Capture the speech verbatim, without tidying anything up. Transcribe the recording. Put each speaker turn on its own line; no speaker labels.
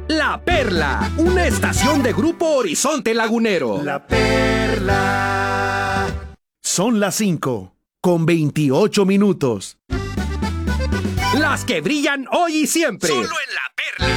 La Perla, una estación de Grupo Horizonte Lagunero.
La Perla.
Son las cinco, con veintiocho minutos.
Las que brillan hoy y siempre.
Solo en La Perla.